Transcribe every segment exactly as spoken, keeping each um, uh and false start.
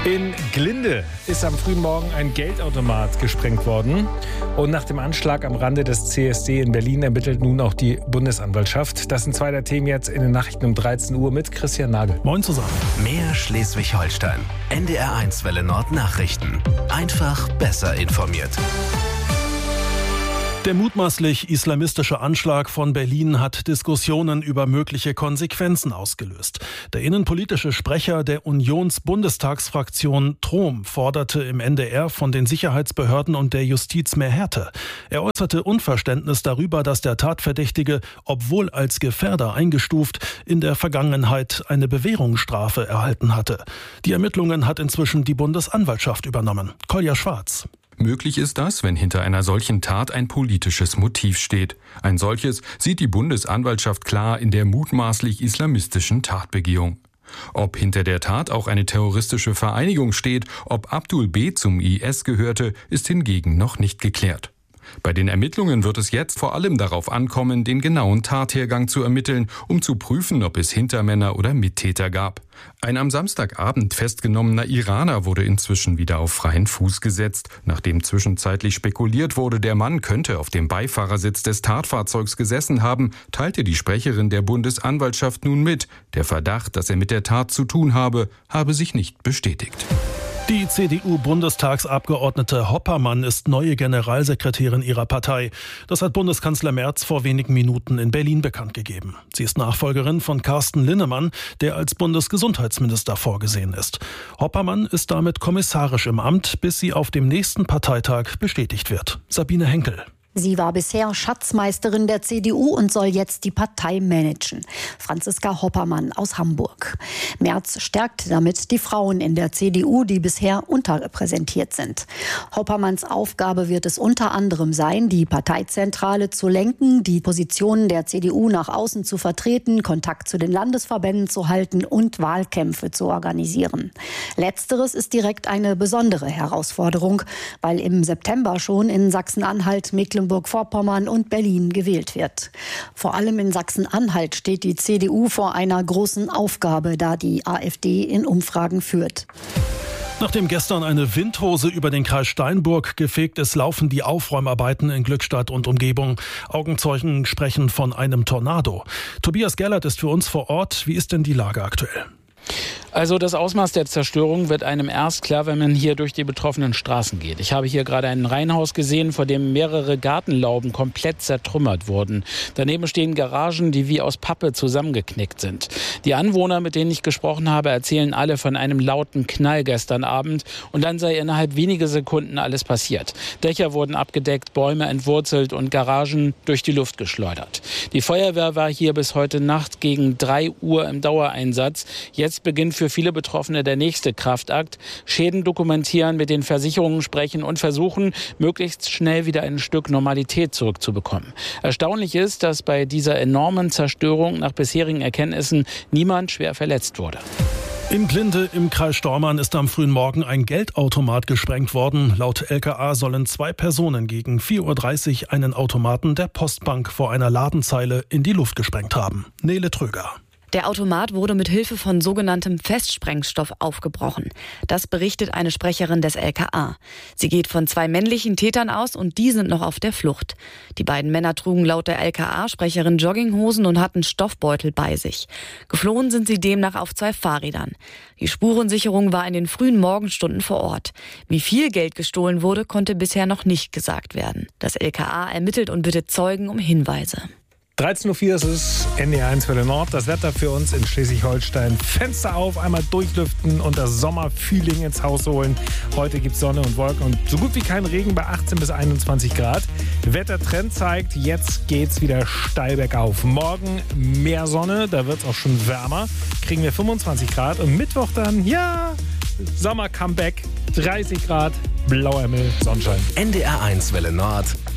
In Glinde ist am frühen Morgen ein Geldautomat gesprengt worden. Und nach dem Anschlag am Rande des C S D in Berlin ermittelt nun auch die Bundesanwaltschaft. Das sind zwei der Themen jetzt in den Nachrichten um dreizehn Uhr mit Christian Nagel. Moin zusammen. Mehr Schleswig-Holstein. N D R eins Welle Nord Nachrichten. Einfach besser informiert. Der mutmaßlich islamistische Anschlag von Berlin hat Diskussionen über mögliche Konsequenzen ausgelöst. Der innenpolitische Sprecher der Unions-Bundestagsfraktion Trom forderte im N D R von den Sicherheitsbehörden und der Justiz mehr Härte. Er äußerte Unverständnis darüber, dass der Tatverdächtige, obwohl als Gefährder eingestuft, in der Vergangenheit eine Bewährungsstrafe erhalten hatte. Die Ermittlungen hat inzwischen die Bundesanwaltschaft übernommen. Kolja Schwarz. Möglich ist das, wenn hinter einer solchen Tat ein politisches Motiv steht. Ein solches sieht die Bundesanwaltschaft klar in der mutmaßlich islamistischen Tatbegehung. Ob hinter der Tat auch eine terroristische Vereinigung steht, ob Abdul B. zum I S gehörte, ist hingegen noch nicht geklärt. Bei den Ermittlungen wird es jetzt vor allem darauf ankommen, den genauen Tathergang zu ermitteln, um zu prüfen, ob es Hintermänner oder Mittäter gab. Ein am Samstagabend festgenommener Iraner wurde inzwischen wieder auf freien Fuß gesetzt. Nachdem zwischenzeitlich spekuliert wurde, der Mann könnte auf dem Beifahrersitz des Tatfahrzeugs gesessen haben, teilte die Sprecherin der Bundesanwaltschaft nun mit. Der Verdacht, dass er mit der Tat zu tun habe, habe sich nicht bestätigt. Die C D U-Bundestagsabgeordnete Hoppermann ist neue Generalsekretärin ihrer Partei. Das hat Bundeskanzler Merz vor wenigen Minuten in Berlin bekannt gegeben. Sie ist Nachfolgerin von Carsten Linnemann, der als Bundesgesundheitsminister vorgesehen ist. Hoppermann ist damit kommissarisch im Amt, bis sie auf dem nächsten Parteitag bestätigt wird. Sabine Henkel. Sie war bisher Schatzmeisterin der C D U und soll jetzt die Partei managen. Franziska Hoppermann aus Hamburg. Merz stärkt damit die Frauen in der C D U, die bisher unterrepräsentiert sind. Hoppermanns Aufgabe wird es unter anderem sein, die Parteizentrale zu lenken, die Positionen der C D U nach außen zu vertreten, Kontakt zu den Landesverbänden zu halten und Wahlkämpfe zu organisieren. Letzteres ist direkt eine besondere Herausforderung, weil im September schon in Sachsen-Anhalt, Mecklenburg Mecklenburg-Vorpommern und Berlin gewählt wird. Vor allem in Sachsen-Anhalt steht die C D U vor einer großen Aufgabe, da die AfD in Umfragen führt. Nachdem gestern eine Windhose über den Kreis Steinburg gefegt ist, laufen die Aufräumarbeiten in Glückstadt und Umgebung. Augenzeugen sprechen von einem Tornado. Tobias Gerlert ist für uns vor Ort. Wie ist denn die Lage aktuell? Also das Ausmaß der Zerstörung wird einem erst klar, wenn man hier durch die betroffenen Straßen geht. Ich habe hier gerade ein Reihenhaus gesehen, vor dem mehrere Gartenlauben komplett zertrümmert wurden. Daneben stehen Garagen, die wie aus Pappe zusammengeknickt sind. Die Anwohner, mit denen ich gesprochen habe, erzählen alle von einem lauten Knall gestern Abend und dann sei innerhalb weniger Sekunden alles passiert. Dächer wurden abgedeckt, Bäume entwurzelt und Garagen durch die Luft geschleudert. Die Feuerwehr war hier bis heute Nacht gegen drei Uhr im Dauereinsatz. Jetzt beginnt für viele Betroffene der nächste Kraftakt. Schäden dokumentieren, mit den Versicherungen sprechen und versuchen, möglichst schnell wieder ein Stück Normalität zurückzubekommen. Erstaunlich ist, dass bei dieser enormen Zerstörung nach bisherigen Erkenntnissen niemand schwer verletzt wurde. In Glinde im Kreis Stormarn ist am frühen Morgen ein Geldautomat gesprengt worden. Laut L K A sollen zwei Personen gegen vier Uhr dreißig einen Automaten der Postbank vor einer Ladenzeile in die Luft gesprengt haben. Nele Tröger. Der Automat wurde mit Hilfe von sogenanntem Festsprengstoff aufgebrochen. Das berichtet eine Sprecherin des L K A. Sie geht von zwei männlichen Tätern aus und die sind noch auf der Flucht. Die beiden Männer trugen laut der L K A-Sprecherin Jogginghosen und hatten Stoffbeutel bei sich. Geflohen sind sie demnach auf zwei Fahrrädern. Die Spurensicherung war in den frühen Morgenstunden vor Ort. Wie viel Geld gestohlen wurde, konnte bisher noch nicht gesagt werden. Das L K A ermittelt und bittet Zeugen um Hinweise. dreizehn Uhr vier ist es, N D R eins Welle Nord. Das Wetter für uns in Schleswig-Holstein. Fenster auf, einmal durchlüften und das Sommerfeeling ins Haus holen. Heute gibt es Sonne und Wolken und so gut wie kein Regen bei achtzehn bis einundzwanzig Grad. Wettertrend zeigt, jetzt geht's wieder steil bergauf. Morgen mehr Sonne, da wird es auch schon wärmer. Kriegen wir fünfundzwanzig Grad und Mittwoch dann, ja, Sommer-Comeback, dreißig Grad, blauer Himmel, Sonnenschein. N D R eins Welle Nord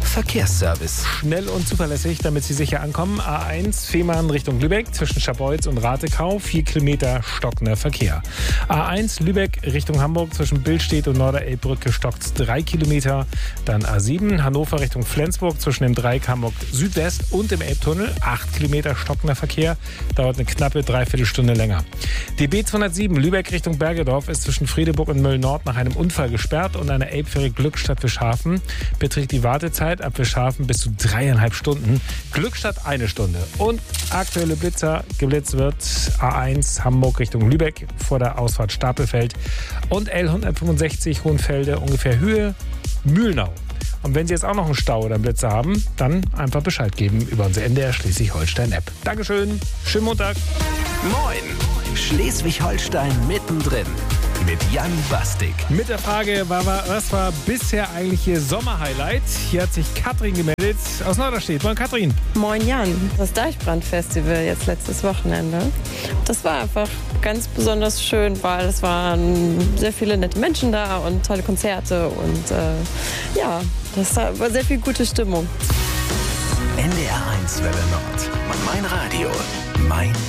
Verkehrsservice. Schnell und zuverlässig, damit Sie sicher ankommen. A eins Fehmarn Richtung Lübeck zwischen Scharbeutz und Ratekau. vier Kilometer stockender Verkehr. A eins Lübeck Richtung Hamburg zwischen Billstedt und Norderelbbrücke stockt drei Kilometer. Dann A sieben Hannover Richtung Flensburg zwischen dem Dreieck Hamburg Südwest und dem Elbtunnel. acht Kilometer stockender Verkehr. Dauert eine knappe Dreiviertelstunde länger. Die B zweihundertsieben Lübeck Richtung Bergedorf ist zwischen Friedeburg und Mölln-Nord nach einem Unfall gesperrt und einer Elbfähre Glückstadt-Wischhafen beträgt die Wartezeit ab Wischhafen bis zu dreieinhalb Stunden. Glückstadt eine Stunde. Und aktuelle Blitzer, geblitzt wird A eins Hamburg Richtung Lübeck vor der Ausfahrt Stapelfeld und L hundertfünfundsechzig Hohenfelde ungefähr Höhe Mühlnau. Und wenn Sie jetzt auch noch einen Stau oder einen Blitzer haben, dann einfach Bescheid geben über unsere N D R Schleswig-Holstein-App. Dankeschön, schönen Montag. Moin, Schleswig-Holstein mittendrin. Mit Jan Bastik. Mit der Frage, was war bisher eigentlich Ihr Sommerhighlight? Hier hat sich Katrin gemeldet aus Norderstedt. Moin Katrin. Moin Jan. Das Deichbrand-Festival jetzt letztes Wochenende. Das war einfach ganz besonders schön, weil es waren sehr viele nette Menschen da und tolle Konzerte. Und äh, ja, das war sehr viel gute Stimmung. N D R eins Welle Nord. Mein Radio. Mein